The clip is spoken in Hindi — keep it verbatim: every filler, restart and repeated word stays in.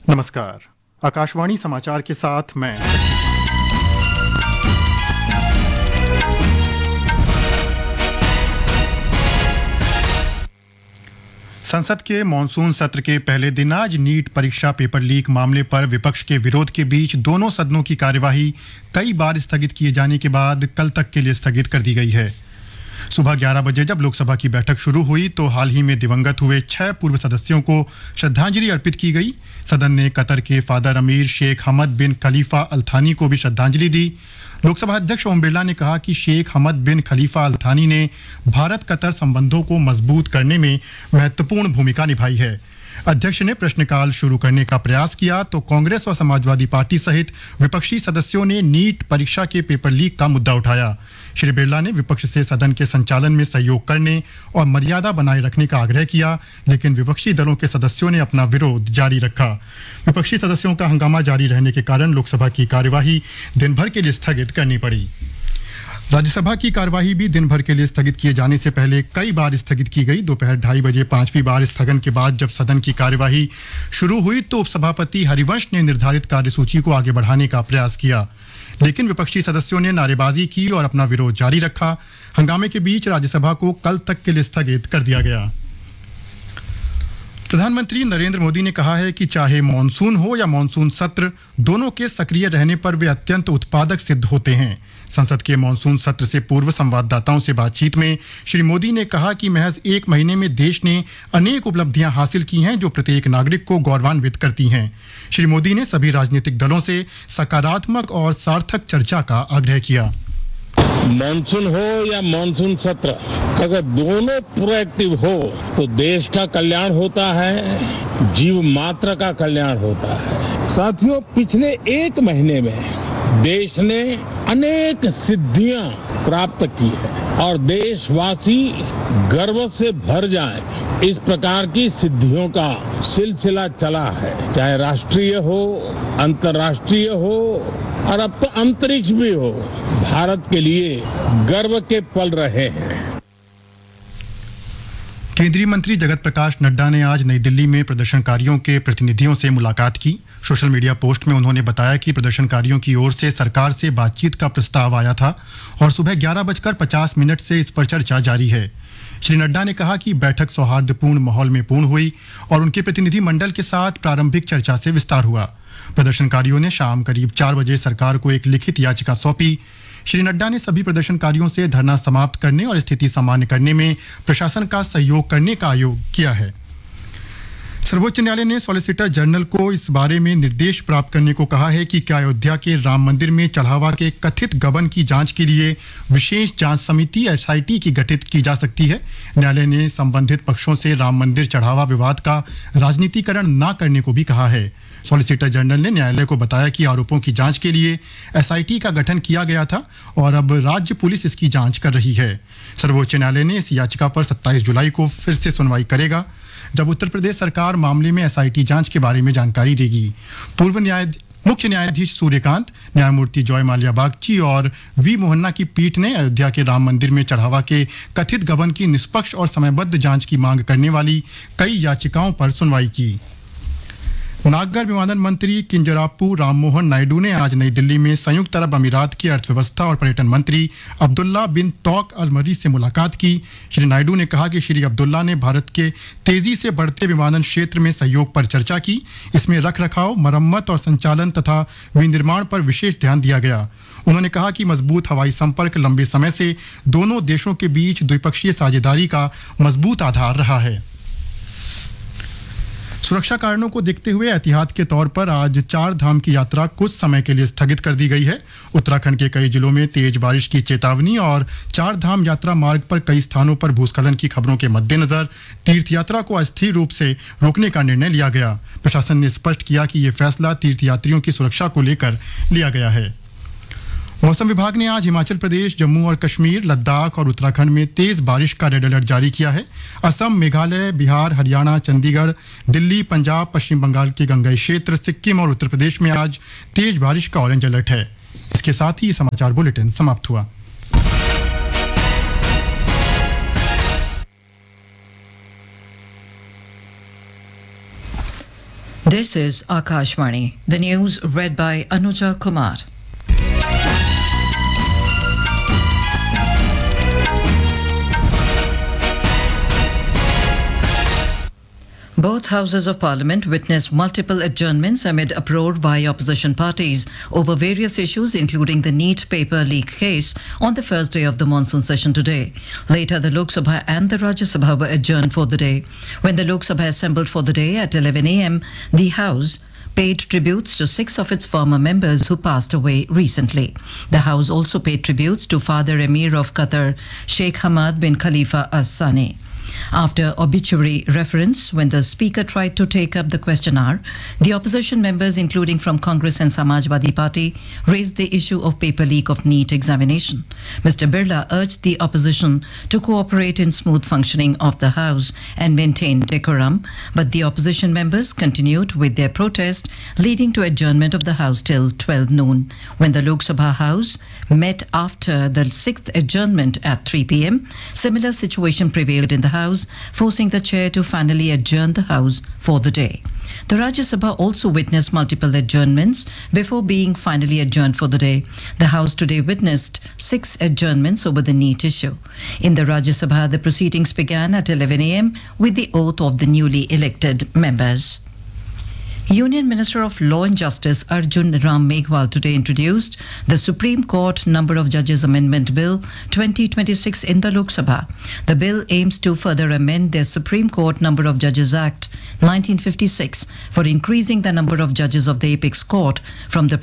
नमस्कार। आकाशवाणी समाचार के साथ मैं संसद के मॉनसून सत्र के पहले दिन आज नीट परीक्षा पेपर लीक मामले पर विपक्ष के विरोध के बीच दोनों सदनों की कार्यवाही कई बार स्थगित किए जाने के बाद कल तक के लिए स्थगित कर दी गई है। सुबह ग्यारह बजे जब लोकसभा की बैठक शुरू हुई तो हाल ही में दिवंगत हुए छह पूर्व सदस्यों को श्रद्धांजलि अर्पित की गई। सदन ने कतर के फादर अमीर शेख हमद बिन खलीफा अल थानी को भी श्रद्धांजलि दी। लोकसभा अध्यक्ष ओम बिरला ने कहा कि शेख हमद बिन खलीफा अल थानी ने भारत कतर संबंधों को मजबूत करने में महत्वपूर्ण भूमिका निभाई है। अध्यक्ष ने प्रश्नकाल शुरू करने का प्रयास किया तो कांग्रेस और समाजवादी पार्टी सहित विपक्षी सदस्यों ने नीट परीक्षा के पेपर लीक का मुद्दा उठाया। श्री बिरला ने विपक्ष से सदन के संचालन में सहयोग करने और मर्यादा बनाए रखने का आग्रह किया, लेकिन विपक्षी दलों के सदस्यों ने अपना विरोध जारी रखा। विपक्षी सदस्यों का हंगामा जारी रहने के कारण लोकसभा की कार्यवाही दिन भर के लिए स्थगित करनी पड़ी। राज्यसभा की कार्यवाही भी दिन भर के लिए स्थगित किए जाने से पहले कई बार स्थगित की गई। दोपहर ढाई बजे पांचवी बार स्थगन के बाद जब सदन की कार्यवाही शुरू हुई तो उपसभापति हरिवंश ने निर्धारित कार्यसूची को आगे बढ़ाने का प्रयास किया, लेकिन विपक्षी सदस्यों ने नारेबाजी की और अपना विरोध जारी रखा। हंगामे के बीच राज्यसभा को कल तक के लिए स्थगित कर दिया गया। प्रधानमंत्री नरेंद्र मोदी ने कहा है कि चाहे मॉनसून हो या मॉनसून सत्र, दोनों के सक्रिय रहने पर वे अत्यंत उत्पादक सिद्ध होते हैं। संसद के मॉनसून सत्र से पूर्व संवाददाताओं से बातचीत में श्री मोदी ने कहा कि महज एक महीने में देश ने अनेक उपलब्धियां हासिल की हैं जो प्रत्येक नागरिक को गौरवान्वित करती हैं। श्री मोदी ने सभी राजनीतिक दलों से सकारात्मक और सार्थक चर्चा का आग्रह किया। मॉनसून हो या मॉनसून सत्र, अगर दोनों प्रोएक्टिव हो तो देश का कल्याण होता है, जीव मात्र का कल्याण होता है। साथियों, पिछले एक महीने में देश ने अनेक सिद्धियां प्राप्त की है और देशवासी गर्व से भर जाएं, इस प्रकार की सिद्धियों का सिलसिला चला है। चाहे राष्ट्रीय हो, अंतर्राष्ट्रीय हो और अब तो अंतरिक्ष भी हो, भारत के लिए गर्व के पल रहे हैं। केंद्रीय मंत्री जगत प्रकाश नड्डा ने आज नई दिल्ली में प्रदर्शनकारियों के प्रतिनिधियों से मुलाकात की। सोशल मीडिया पोस्ट में उन्होंने बताया कि प्रदर्शनकारियों की ओर से सरकार से बातचीत का प्रस्ताव आया था और सुबह ग्यारह बजकर पचास मिनट से इस पर चर्चा जारी है। श्री नड्डा ने कहा कि बैठक सौहार्दपूर्ण माहौल में पूर्ण हुई और उनके प्रतिनिधि मंडल के साथ प्रारंभिक चर्चा से विस्तार हुआ। प्रदर्शनकारियों ने शाम करीब चार बजे सरकार को एक लिखित याचिका सौंपी। श्री नड्डा ने सभी प्रदर्शनकारियों से धरना समाप्त करने और स्थिति सामान्य करने में प्रशासन का सहयोग करने का आह्वान किया है। सर्वोच्च न्यायालय ने सॉलिसिटर जनरल को इस बारे में निर्देश प्राप्त करने को कहा है कि क्या अयोध्या के राम मंदिर में चढ़ावा के कथित गबन की जांच के लिए विशेष जांच समिति एस आई टी की गठित की जा सकती है। न्यायालय ने संबंधित पक्षों से राम मंदिर चढ़ावा विवाद का राजनीतिकरण न करने को भी कहा है। सॉलिसिटर जनरल ने न्यायालय को बताया कि आरोपों की जांच के लिए एस आई टी का गठन किया गया था और अब राज्य पुलिस इसकी जांच कर रही है। सर्वोच्च न्यायालय ने इस याचिका पर सत्ताईस जुलाई को फिर से सुनवाई करेगा, जब उत्तर प्रदेश सरकार मामले में एस आई टी जांच के बारे में जानकारी देगी। पूर्व न्यायाधीश मुख्य न्यायाधीश सूर्यकांत, न्यायमूर्ति जॉय माल्या बागची और वी मोहन्ना की पीठ ने अयोध्या के राम मंदिर में चढ़ावा के कथित गबन की निष्पक्ष और समयबद्ध जांच की मांग करने वाली कई याचिकाओं पर सुनवाई की। नागरिक विमानन मंत्री किंजराप्पू राममोहन नायडू ने आज नई दिल्ली में संयुक्त अरब अमीरात के अर्थव्यवस्था और पर्यटन मंत्री अब्दुल्ला बिन तौक अल मरी से मुलाकात की। श्री नायडू ने कहा कि श्री अब्दुल्ला ने भारत के तेजी से बढ़ते विमानन क्षेत्र में सहयोग पर चर्चा की। इसमें रखरखाव, मरम्मत और संचालन तथा विनिर्माण पर विशेष ध्यान दिया गया। उन्होंने कहा कि मजबूत हवाई संपर्क लंबे समय से दोनों देशों के बीच द्विपक्षीय साझेदारी का मजबूत आधार रहा है। सुरक्षा कारणों को देखते हुए एहतियात के तौर पर आज चार धाम की यात्रा कुछ समय के लिए स्थगित कर दी गई है। उत्तराखंड के कई जिलों में तेज बारिश की चेतावनी और चार धाम यात्रा मार्ग पर कई स्थानों पर भूस्खलन की खबरों के मद्देनजर तीर्थ यात्रा को अस्थिर रूप से रोकने का निर्णय लिया गया। प्रशासन ने स्पष्ट किया कि ये फैसला तीर्थयात्रियों की सुरक्षा को लेकर लिया गया है। मौसम विभाग ने आज हिमाचल प्रदेश, जम्मू और कश्मीर, लद्दाख और उत्तराखंड में तेज बारिश का रेड अलर्ट जारी किया है। असम, मेघालय, बिहार, हरियाणा, चंडीगढ़, दिल्ली, पंजाब, पश्चिम बंगाल के गंगाई क्षेत्र, सिक्किम और उत्तर प्रदेश में आज तेज बारिश का ऑरेंज अलर्ट है। इसके साथ ही समाचार बुलेटिन समाप्त हुआ। This is Akashvani. The news read by Anuja Kumar. Both houses of parliament witnessed multiple adjournments amid uproar by opposition parties over various issues, including the NEET paper leak case, on the first day of the monsoon session today. Later, the Lok Sabha and the Rajya Sabha were adjourned for the day. When the Lok Sabha assembled for the day at eleven a m, the House paid tributes to six of its former members who passed away recently. The House also paid tributes to Father Emir of Qatar, Sheikh Hamad bin Khalifa Al Thani. After obituary reference, when the Speaker tried to take up the question hour, the opposition members, including from Congress and Samajwadi Party, raised the issue of paper leak of NEET examination. Mister Birla urged the opposition to cooperate in smooth functioning of the House and maintain decorum, but the opposition members continued with their protest, leading to adjournment of the House till twelve noon. When the Lok Sabha House met after the sixth adjournment at three p m, similar situation prevailed in the House, forcing the chair to finally adjourn the House for the day. The Rajya Sabha also witnessed multiple adjournments before being finally adjourned for the day. The House today witnessed six adjournments over the NEET issue. In the Rajya Sabha, the proceedings began at eleven a m with the oath of the newly elected members. Union Minister of Law and Justice Arjun Ram Meghwal today introduced the Supreme Court Number of Judges Amendment Bill twenty twenty-six in the Lok Sabha. The bill aims to further amend the Supreme Court Number of Judges Act nineteen fifty-six for increasing the number of judges of the Apex Court from the